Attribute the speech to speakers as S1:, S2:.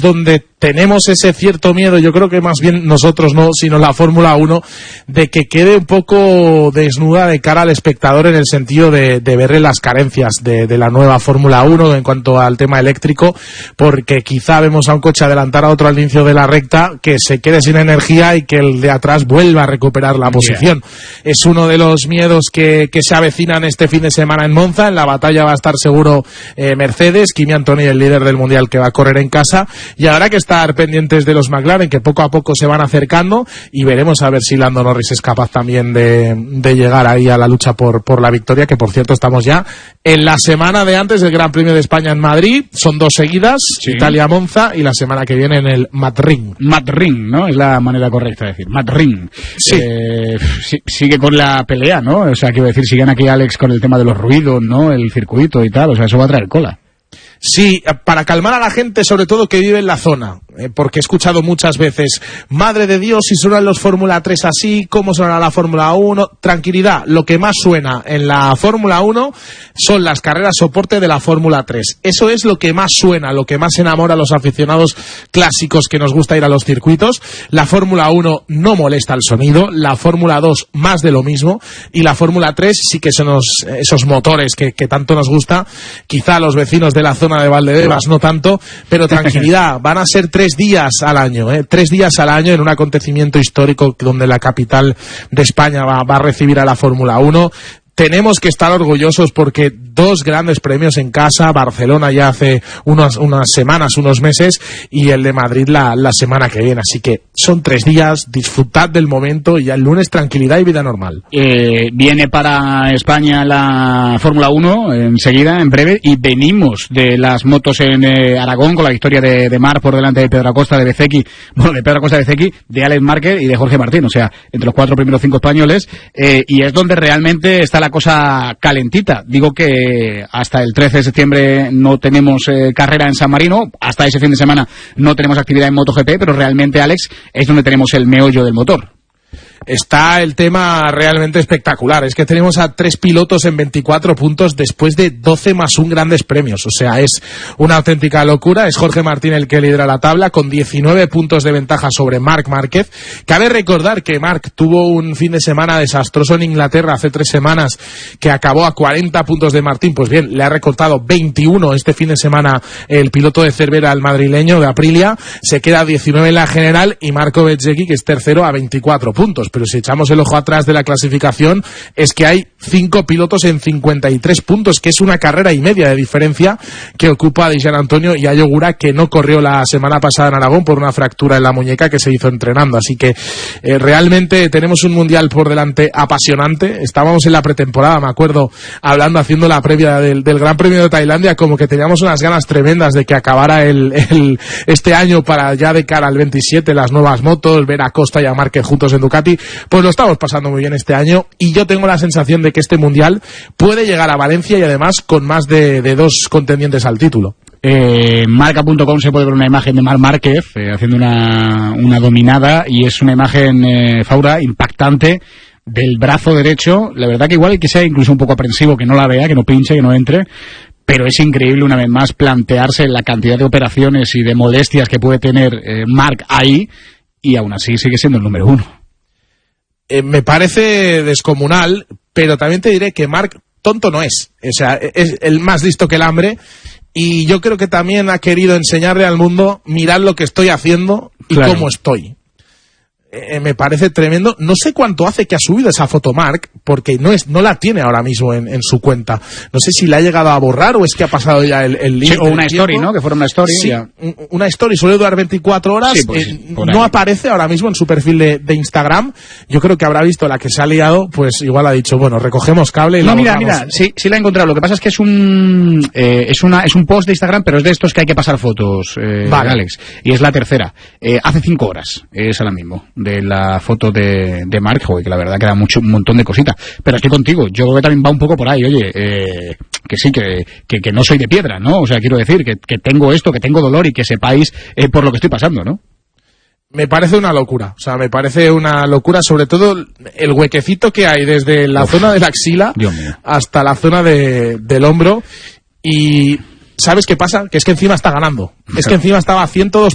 S1: donde tenemos ese cierto miedo, yo creo que más bien nosotros no, sino la Fórmula 1, de que quede un poco desnuda de cara al espectador en el sentido de verle las carencias de la nueva Fórmula 1 en cuanto al tema eléctrico, porque quizá vemos a un coche adelantar a otro al inicio de la recta, que se quede sin energía y que el de atrás vuelva a recuperar la posición. Es uno de los miedos que se avecinan este fin de semana en Monza. En la batalla va a estar seguro Mercedes, Kimi Antonelli, el líder del mundial, que va a correr en casa, y habrá que estar pendientes de los McLaren, que poco a poco se van acercando, y veremos a ver si Lando Norris es capaz también de llegar ahí a la lucha por la victoria, que por cierto estamos ya en la semana de antes del Gran Premio de España en Madrid. Son 2 seguidas, Italia-Monza, y la semana que viene en el Madrid, ¿no? Es la manera correcta de decir, Madrid. Sí. Sigue con la pelea, ¿no? O sea, quiero decir, siguen aquí Alex con el tema de los ruidos, ¿no? El circuito y tal, o sea, eso va a traer cola. Sí, para calmar a la gente, sobre todo que vive en la zona, porque he escuchado muchas veces, madre de Dios, si suenan los Fórmula 3 así, ¿cómo sonará la Fórmula 1? Tranquilidad, lo que más suena en la Fórmula 1 son las carreras soporte de la Fórmula 3. Eso es lo que más suena, lo que más enamora a los aficionados clásicos que nos gusta ir a los circuitos. La Fórmula 1 no molesta el sonido, la Fórmula 2 más de lo mismo, y la Fórmula 3 sí que son esos motores que tanto nos gusta. Quizá a los vecinos de la zona de Valdebebas no tanto, pero tranquilidad, van a ser 3 días al año, 3 días al año en un acontecimiento histórico donde la capital de España va a recibir a la Fórmula 1. Tenemos que estar orgullosos porque 2 grandes premios en casa, Barcelona ya hace unas semanas, unos meses, y el de Madrid la semana que viene. Así que son 3 días, disfrutad del momento, y ya el lunes tranquilidad y vida normal.
S2: Viene para España la Fórmula 1 enseguida, en breve, y venimos de las motos en Aragón con la victoria de Marc por delante de Pedro Acosta, de Bezzecchi, de Alex Márquez y de Jorge Martín, o sea, entre los 4 primeros 5 españoles, y es donde realmente está la cosa calentita. Digo que hasta el 13 de septiembre no tenemos carrera en San Marino, hasta ese fin de semana no tenemos actividad en MotoGP, pero realmente, Alex, es donde tenemos el meollo del motor.
S1: Está el tema realmente espectacular. Es que tenemos a 3 pilotos en 24 puntos después de 12 más 1 grandes premios. O sea, es una auténtica locura. Es Jorge Martín el que lidera la tabla con 19 puntos de ventaja sobre Marc Márquez. Cabe recordar que Marc tuvo un fin de semana desastroso en Inglaterra hace 3 semanas, que acabó a 40 puntos de Martín. Pues bien, le ha recortado 21 este fin de semana el piloto de Cervera, el madrileño de Aprilia. Se queda a 19 en la general, y Marco Bezzecchi, que es tercero, a 24 puntos. Pero si echamos el ojo atrás de la clasificación, es que hay 5 pilotos en 53 puntos, que es una carrera y media de diferencia que ocupa a Gian Antonio y a Yogura, que no corrió la semana pasada en Aragón por una fractura en la muñeca que se hizo entrenando. Así que realmente tenemos un mundial por delante apasionante. Estábamos en la pretemporada, me acuerdo, haciendo la previa del Gran Premio de Tailandia, como que teníamos unas ganas tremendas de que acabara este año, para ya de cara al 27, las nuevas motos, ver a Costa y a Márquez juntos en Ducati. Pues lo estamos pasando muy bien este año, y yo tengo la sensación de que este mundial puede llegar a Valencia, y además con más de 2 contendientes al título.
S2: Marca.com se puede ver una imagen de Marc Márquez haciendo una dominada, y es una imagen, Faura, impactante, del brazo derecho. La verdad que igual hay que sea incluso un poco aprensivo, que no la vea, que no pinche, que no entre, pero es increíble una vez más plantearse la cantidad de operaciones y de molestias que puede tener Marc ahí, y aún así sigue siendo el número 1.
S1: Me parece descomunal, pero también te diré que Marc tonto no es. O sea, es el más listo que el hambre, y yo creo que también ha querido enseñarle al mundo, mirad lo que estoy haciendo y claro, cómo estoy. Me parece tremendo. No sé cuánto hace que ha subido esa foto Marc, porque no la tiene ahora mismo en su cuenta. No sé si la ha llegado a borrar o es que ha pasado ya el límite.
S2: Sí, o una story, ¿no? Que fuera una story.
S1: Sí,
S2: ya.
S1: Una story suele durar 24 horas.
S2: Sí, pues,
S1: no aparece ahora mismo en su perfil de Instagram. Yo creo que habrá visto la que se ha liado, pues igual ha dicho, bueno, recogemos cable y
S2: no, mira, sí la he encontrado. Lo que pasa es que es un post de Instagram, pero es de estos que hay que pasar fotos, vale, Alex. Y es la tercera. Hace 5 horas es ahora mismo de la foto de Marc, que la verdad que da un montón de cositas, pero estoy contigo, yo creo que también va un poco por ahí, oye, que sí, que no soy de piedra, ¿no? O sea, quiero decir que tengo esto, que tengo dolor, y que sepáis por lo que estoy pasando, ¿no?
S1: Me parece una locura, o sea, me parece una locura, sobre todo el huequecito que hay desde la zona de la axila hasta la zona del hombro. Y ¿sabes qué pasa? Que es que encima está ganando. Es que encima estaba a 102